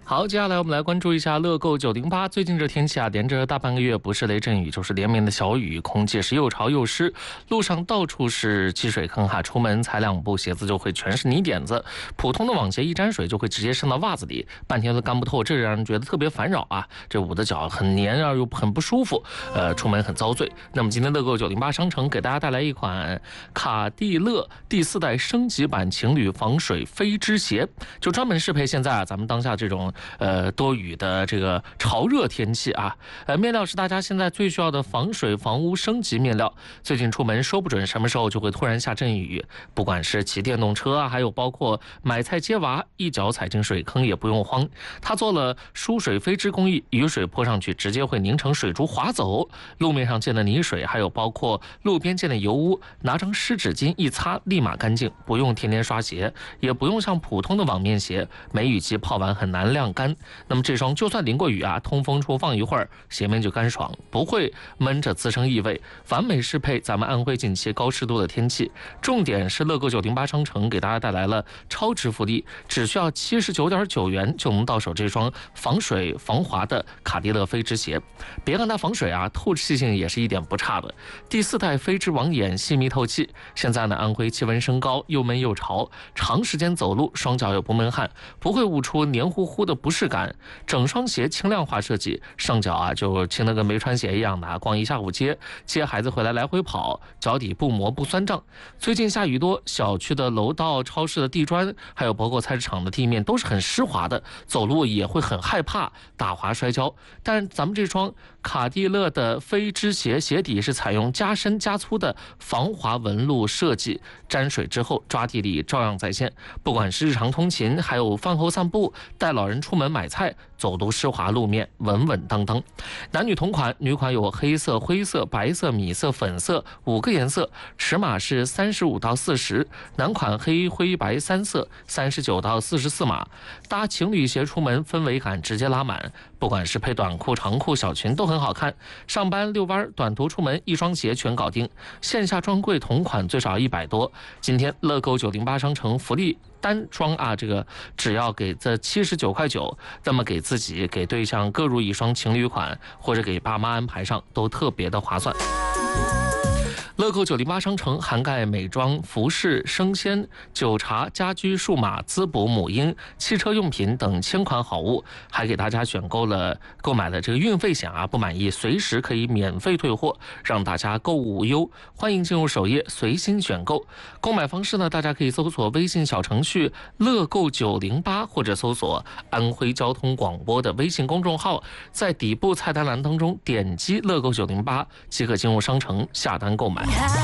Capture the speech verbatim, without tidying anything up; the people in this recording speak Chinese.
好，接下来我们来关注一下乐购九零八。最近这天气啊，连着大半个月不是雷阵雨就是连绵的小雨，空气是又潮又湿，路上到处是积水坑哈，出门踩两步鞋子就会全是泥点子，普通的网鞋一沾水就会直接渗到袜子里，半天都干不透，这让人觉得特别烦扰啊。这捂的脚很黏啊，又很不舒服，呃，出门很遭罪。那么今天乐购九零八商城给大家带来一款卡地乐第四代升级版情侣防水飞织鞋，就专门适配现在啊咱们当下这种呃多雨的这个潮热天气啊。呃，面料是大家现在最需要的防水防污升级面料。最近出门说不准什么时候就会突然下阵雨，不管是骑电动车啊，还有包括买菜接娃，一脚踩进水坑也不用慌。它做了疏水飞织工艺，雨水泼上去直接会凝成水珠滑走，路面上溅的泥水，还有包括路边溅的油污，拿张湿纸巾一擦立马干净，不用天天刷鞋，也不用像普通的网面鞋梅雨季泡完很难晾干。那么这双就算淋过雨啊，通风处放一会儿，鞋面就干爽，不会闷着滋生异味，完美适配咱们安徽近期高湿度的天气。重点是乐购九零八商城给大家带来了超值福利，只需要七十九点九元就能到手这双防水防滑的卡地乐飞织鞋。别看它防水啊，透气性也是一点不差的。第四代飞织网眼细密透气。现在呢，安徽气温升高，又闷又潮，长时间走路双脚又不闷汗，不会捂出黏糊糊的不适感。整双鞋轻量化设计，上脚啊就轻的跟没穿鞋一样的，逛一下午街，接孩子回来来回跑，脚底不磨不酸胀。最近下雨多，小区的楼道、超市的地砖，还有包括菜市场的地面都是很湿滑的，走路也会很害怕打滑摔跤。但咱们这双卡地乐的飞织鞋，鞋底是采用加深加粗的防滑纹路设计，沾水之后抓地力照样在线。不管是日常通勤，还有饭后散步，带老人出门买菜，走读湿滑路面稳稳当当。男女同款，女款有黑色、灰色、白色、米色、粉色五个颜色，尺码是三十五到四十，男款黑灰白三色，三十九到四十四码。搭情侣鞋出门，氛围感直接拉满，不管是配短裤、长裤、小裙都很好看。上班遛弯、短途出门，一双鞋全搞定。线下专柜同款最少一百多。今天乐购九零八商城福利单双啊，这个只要给这七十九块九，那么给自己给对象各入一双情侣款，或者给爸妈安排上，都特别的划算。乐购九零八商城涵盖美妆、服饰、生鲜、酒茶、家居、数码、滋补、母婴、汽车用品等千款好物，还给大家选购了购买了这个运费险啊，不满意随时可以免费退货，让大家购物无忧。欢迎进入首页随心选购。购买方式呢，大家可以搜索微信小程序乐购九零八，或者搜索安徽交通广播的微信公众号，在底部菜单栏当中点击乐购九零八即可进入商城下单购买。